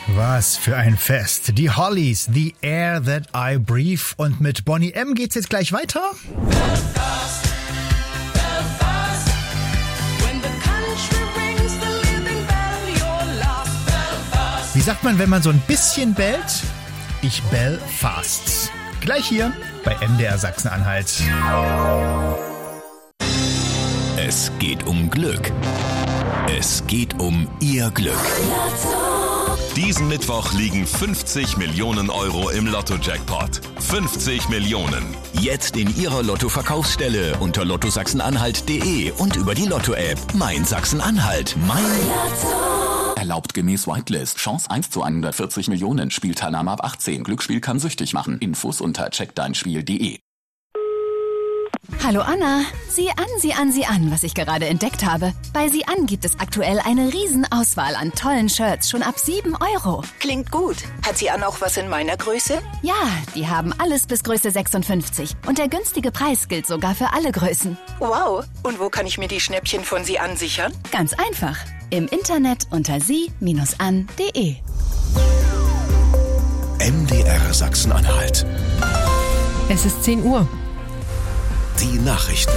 Was für ein Fest. Die Hollies, The Air That I Breathe. Und mit Boney M. geht's jetzt gleich weiter. Wie sagt man, wenn man so ein bisschen bellt? Ich bell fast. Gleich hier bei MDR Sachsen-Anhalt. Es geht um Glück. Es geht um Ihr Glück. Diesen Mittwoch liegen 50 Millionen Euro im Lotto-Jackpot. 50 Millionen. Jetzt in Ihrer Lotto-Verkaufsstelle unter lottosachsenanhalt.de und über die Lotto-App. Mein Sachsen-Anhalt. Mein Lotto. Erlaubt gemäß Whitelist. Chance 1 zu 140 Millionen. Spielteilnahme ab 18. Glücksspiel kann süchtig machen. Infos unter checkdeinspiel.de. Hallo Anna, sieh an, was ich gerade entdeckt habe. Bei Sieh an gibt es aktuell eine Riesenauswahl an tollen Shirts, schon ab 7 €. Klingt gut. Hat Sieh an auch was in meiner Größe? Ja, die haben alles bis Größe 56. Und der günstige Preis gilt sogar für alle Größen. Wow. Und wo kann ich mir die Schnäppchen von Sieh an sichern? Ganz einfach. Im Internet unter sie-an.de. MDR Sachsen-Anhalt. Es ist 10 Uhr. Die Nachrichten.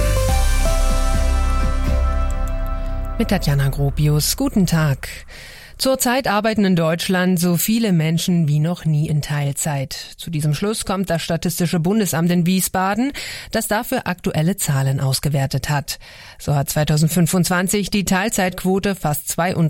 Mit Tatjana Gropius. Guten Tag. Zurzeit arbeiten in Deutschland so viele Menschen wie noch nie in Teilzeit. Zu diesem Schluss kommt das Statistische Bundesamt in Wiesbaden, das dafür aktuelle Zahlen ausgewertet hat. So hat 2025 die Teilzeitquote fast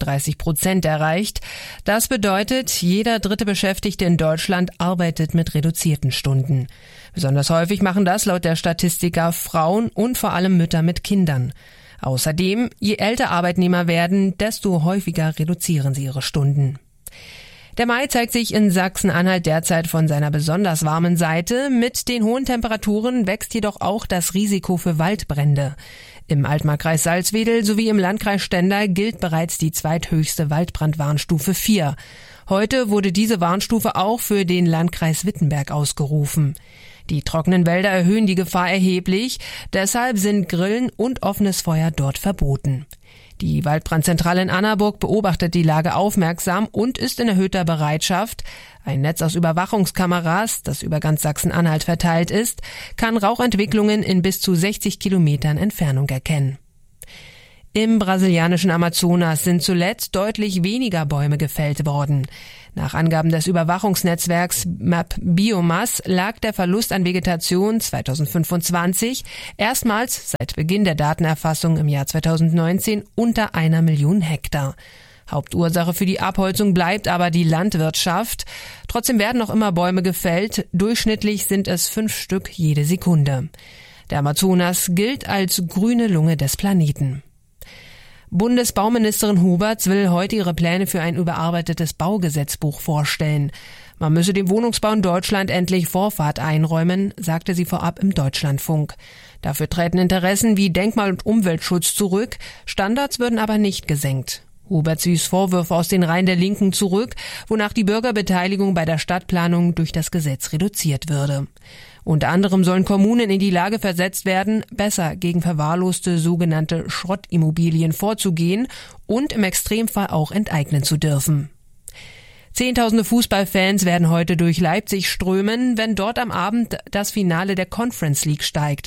32% erreicht. Das bedeutet, jeder dritte Beschäftigte in Deutschland arbeitet mit reduzierten Stunden. Besonders häufig machen das laut der Statistiker Frauen und vor allem Mütter mit Kindern. Außerdem, je älter Arbeitnehmer werden, desto häufiger reduzieren sie ihre Stunden. Der Mai zeigt sich in Sachsen-Anhalt derzeit von seiner besonders warmen Seite. Mit den hohen Temperaturen wächst jedoch auch das Risiko für Waldbrände. Im Altmarkkreis Salzwedel sowie im Landkreis Stendal gilt bereits die zweithöchste Waldbrandwarnstufe 4. Heute wurde diese Warnstufe auch für den Landkreis Wittenberg ausgerufen. Die trockenen Wälder erhöhen die Gefahr erheblich, deshalb sind Grillen und offenes Feuer dort verboten. Die Waldbrandzentrale in Annaburg beobachtet die Lage aufmerksam und ist in erhöhter Bereitschaft. Ein Netz aus Überwachungskameras, das über ganz Sachsen-Anhalt verteilt ist, kann Rauchentwicklungen in bis zu 60 Kilometern Entfernung erkennen. Im brasilianischen Amazonas sind zuletzt deutlich weniger Bäume gefällt worden. Nach Angaben des Überwachungsnetzwerks Map Biomas lag der Verlust an Vegetation 2025 erstmals seit Beginn der Datenerfassung im Jahr 2019 unter 1 Million Hektar. Hauptursache für die Abholzung bleibt aber die Landwirtschaft. Trotzdem werden noch immer Bäume gefällt. Durchschnittlich sind es 5 Stück jede Sekunde. Der Amazonas gilt als grüne Lunge des Planeten. Bundesbauministerin Huberts will heute ihre Pläne für ein überarbeitetes Baugesetzbuch vorstellen. Man müsse dem Wohnungsbau in Deutschland endlich Vorfahrt einräumen, sagte sie vorab im Deutschlandfunk. Dafür treten Interessen wie Denkmal- und Umweltschutz zurück, Standards würden aber nicht gesenkt. Huberts wies Vorwürfe aus den Reihen der Linken zurück, wonach die Bürgerbeteiligung bei der Stadtplanung durch das Gesetz reduziert würde. Unter anderem sollen Kommunen in die Lage versetzt werden, besser gegen verwahrloste sogenannte Schrottimmobilien vorzugehen und im Extremfall auch enteignen zu dürfen. Zehntausende Fußballfans werden heute durch Leipzig strömen, wenn dort am Abend das Finale der Conference League steigt.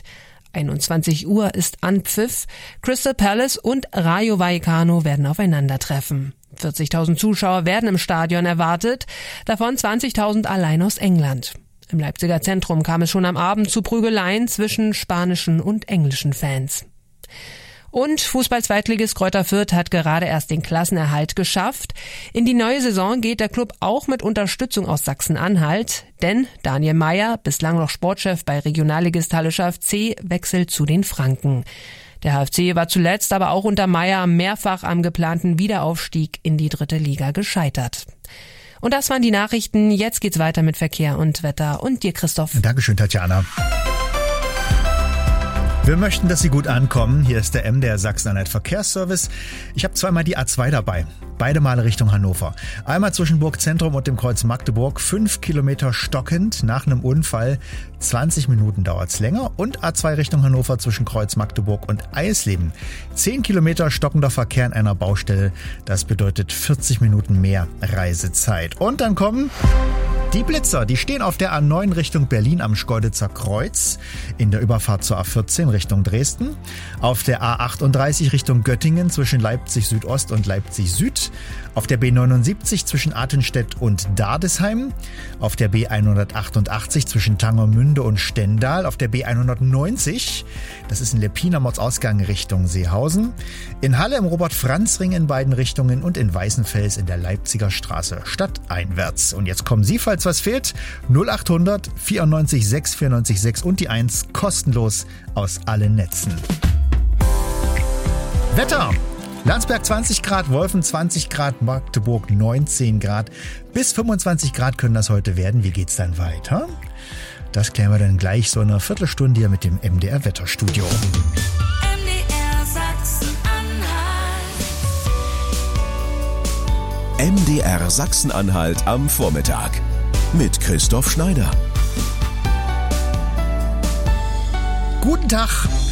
21 Uhr ist Anpfiff. Crystal Palace und Rayo Vallecano werden aufeinandertreffen. 40.000 Zuschauer werden im Stadion erwartet, davon 20.000 allein aus England. Im Leipziger Zentrum kam es schon am Abend zu Prügeleien zwischen spanischen und englischen Fans. Und Fußball-Zweitligist Greuther Fürth hat gerade erst den Klassenerhalt geschafft. In die neue Saison geht der Klub auch mit Unterstützung aus Sachsen-Anhalt, denn Daniel Meyer, bislang noch Sportchef bei Regionalligist Hallischer FC, wechselt zu den Franken. Der HFC war zuletzt aber auch unter Meyer mehrfach am geplanten Wiederaufstieg in die 3. Liga gescheitert. Und das waren die Nachrichten. Jetzt geht's weiter mit Verkehr und Wetter. Und dir, Christoph. Dankeschön, Tatjana. Wir möchten, dass Sie gut ankommen. Hier ist der MDR Sachsen-Anhalt Verkehrsservice. Ich habe zweimal die A2 dabei. Beide Male Richtung Hannover. Einmal zwischen Burgzentrum und dem Kreuz Magdeburg. 5 Kilometer stockend nach einem Unfall. 20 Minuten dauert's länger. Und A2 Richtung Hannover zwischen Kreuz Magdeburg und Eisleben. 10 Kilometer stockender Verkehr an einer Baustelle. Das bedeutet 40 Minuten mehr Reisezeit. Und dann kommen die Blitzer, die stehen auf der A9 Richtung Berlin am Schkeuditzer Kreuz, in der Überfahrt zur A14 Richtung Dresden, auf der A38 Richtung Göttingen zwischen Leipzig Südost und Leipzig Süd, auf der B79 zwischen Athenstedt und Dardesheim, auf der B188 zwischen Tangermünde und Stendal, auf der B190, das ist in Leppiner Mordsausgang Richtung Seehausen, in Halle im Robert-Franz-Ring in beiden Richtungen und in Weißenfels in der Leipziger Straße stadteinwärts. Und jetzt kommen Sie, falls was fehlt, 0800 94 6 94 6 und die 1 kostenlos aus allen Netzen. Wetter. Landsberg 20 Grad, Wolfen 20 Grad, Magdeburg 19 Grad. Bis 25 Grad können das heute werden. Wie geht's dann weiter? Das klären wir dann gleich so in einer Viertelstunde hier mit dem MDR Wetterstudio. MDR Sachsen-Anhalt. MDR Sachsen-Anhalt am Vormittag mit Christoph Schneider. Guten Tag.